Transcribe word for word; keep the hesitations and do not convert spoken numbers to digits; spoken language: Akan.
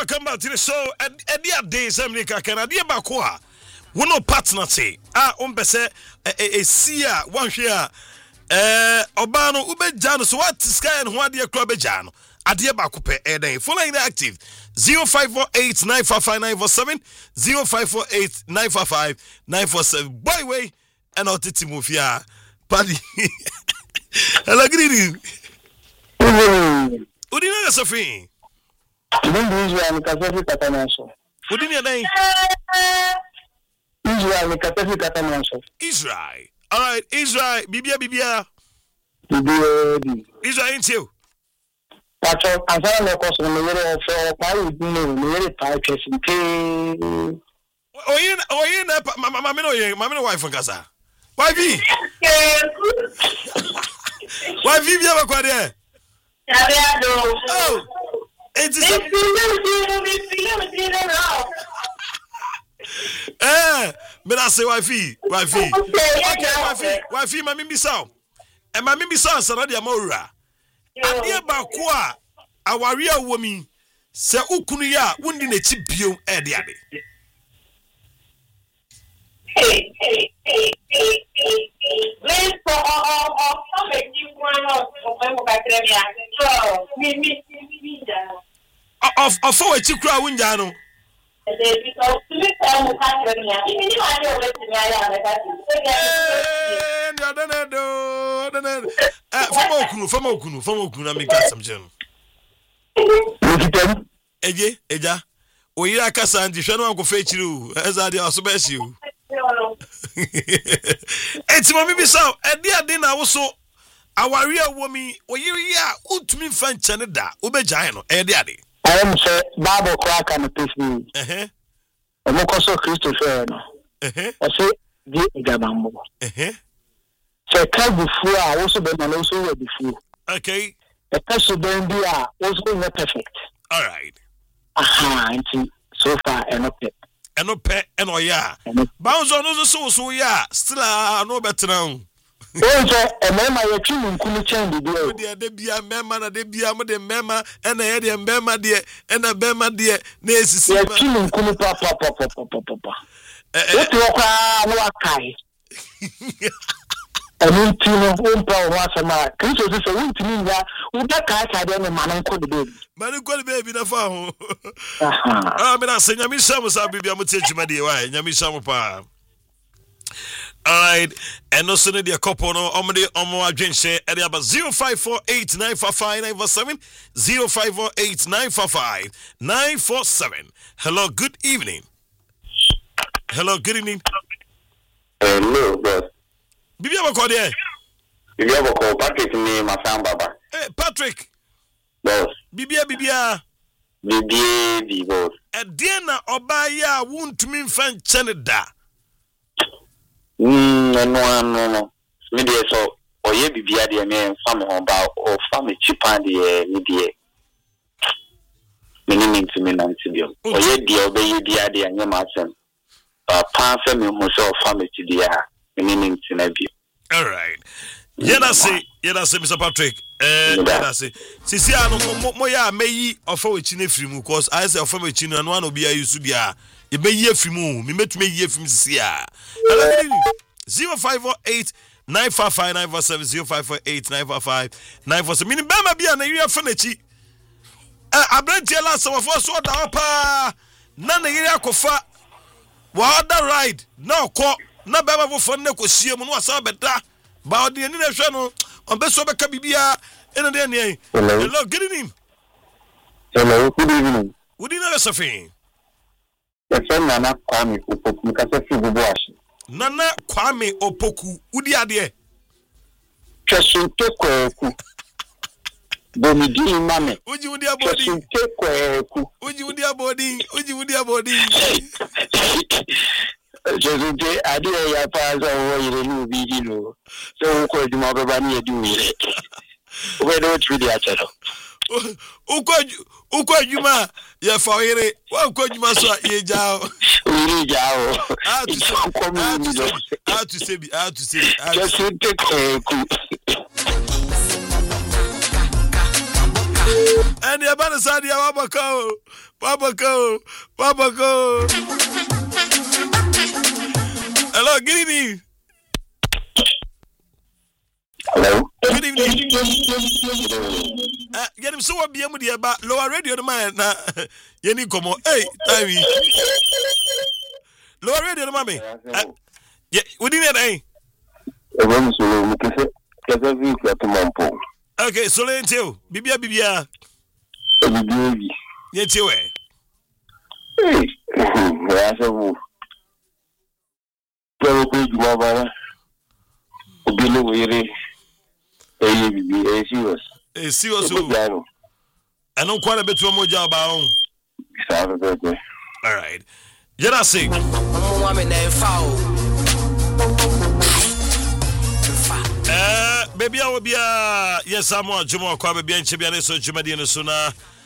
welcome back to the show. Edia days America Canada Bakwa. We no partner say. Ah, um pese e sia one share. Eh, Obano ube jano. So what sky and what dia club jano? Adia bakupe eden. Following the active zero five four eight nine five five nine four seven zero five four eight nine five five nine four seven. Boy way and our titi mufia. Paddy. Hello, good evening. Udina Sophie. Israel Mikasefi Katanaso. Udina day. Israel Mikasefi Katanaso. Israel. All right, Israel. Bibia Bibia. Bibia. Israel ain't you. Pacho, answer no question. Me very for why we do me very tight question. Oh yeah, oh yeah. Mama, mama no yeah, mama no wife Gaza. Why be? Why be Bibia bakwa there? Oh. It's eh, me na say wifi, wifi. Okay, wifi, wifi mami bisa. E mami bisa sana dia mawura. Ade ba ko a aware awomi se ukunu ya wundi na chi bio e de ade. Hey, hey, hey, hey, hey, hey. Let's go on on some of you one of of academia. So, me me me of of for chi kura wunja no. Eh, because to me say mo academia. Me ni ma dey wait me aya na ka. Eh, nda na do, na na. Eh, famo okunu, famo okunu, famo okunu na me ka samjem. Eje, eja. Oyira kasa ndi hwe no anko fa chiru. Eza dia oso ba si o. Eti mami bi saw edi ade na wo so aware awomi oyiri a utumi fa nchane da obegyan no edi ade I am say Bible crack and peace. Eh eh Omo koso Christopher no. Eh eh I say di igabambo. Eh eh say ka bufu a wo so be na wo so we bufu. Okay. The person then be a wo so not perfect. All right. Aha, anti so far enough. Eno pe eno ya. Bounce on no so so ya. Still a no better now. Oh, say e mema ye twi nkunu chen bi o. De de bia mema na de bia mo de mema ena ye de mema de ena bema de na esisi. Ye twi nkunu pa pa pa pa pa pa pa. Eh eh. Wo kwa no akai. Enu tino umpa wa sama. Kristo se se wuntini ya uda kai kai de ma no nko de baby. Ma no nko de baby na fa ho. Ah, me na se nyami shamu sa bibia mo tiejuma de wa nyami shamu pa. All right, and no sooner the couple no omde omo adwenche e dey about zero five four eight nine five five nine four seven zero five four eight nine five five nine four seven. Hello, good evening. Hello, good evening. Hello, boss. Bibi abako there. Bibi abako Patrick ni Masam Baba. Hey, Patrick. Boss. Bibi bibia. Bibi bi boss. E dey na oba ya wuntumi mfa nchene da. Mm, no no no. Me dey so oye bibia dey me fam ho ba o fam chipa dey me dey. Me ni ntimi na ntibio. Oye dey obeyi dey dey anya ma asem. Pa pa fe me ho so fam chi dey a. Me ni ntina bi. All right. Yena say, yena say Mister Patrick. Eh, yena say. Sisi ano mo ya meyi ofa wechi na firi mu cause I say ofa wechi no no obi ayusu bia. E meyi afiri mu, me metumi yi afiri sisi a. zero five four eight nine five five nine four seven zero five four eight nine five five nine four seven. Mini bema bia na yia fa na chi. Eh, abrantie la so fo so da opa. Na na yia kofa. Wa other ride. Na ko na bema fo fo na ko sie mu no asa beda. Ba odi ni na hwe no on be so be ka bibia ene de ne. Hello, good evening. Hello, good evening. Would you know Sophie? Yes, Nana Kwame Opoku Mikasefi Bubuashi. Nana Kwame Opoku udi ade. Chesunte kweku. Bomidi mame. Uji udi abodi. Chesunte kweku. Uji udi abodi. Uji udi abodi. Chesunte ade ya pa so wo yire ni obi di no. So ko eduma baba ni edu yire. We don't really achero. Uko uko adwuma ya fawire wa uko adwuma so ye jao uri jao ah tu se ah tu se bi ah tu se just take ku And the abandoned side, Wabako, Wabako, Wabako. Hello, good evening. Hello. Good evening. Uh, get him so what be able to about lower radio the man. Nah, you need come on. Hey, Timmy. Lower radio the mommy. Uh, yeah, what do you need, eh? Okay, so let you. Bibia, Bibia. Yet you, eh? Hey, that's a move. Probably, Mabana. Below, really. A serious. A serious. I know quite a bit more job. All right. You're not sick. Uh, baby, I will be a yes, I'm on Jumo, Quabe, and Chibiane, so Jumadi and Suna.